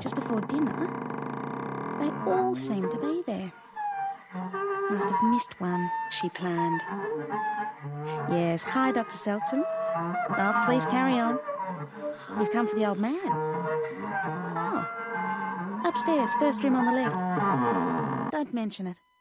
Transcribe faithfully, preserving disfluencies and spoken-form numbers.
just before dinner, they all seemed to be there. Must have missed one, she planned. Yes, hi, Doctor Seltzen. Oh, please carry on. You've come for the old man. Oh, upstairs, first room on the left. Don't mention it.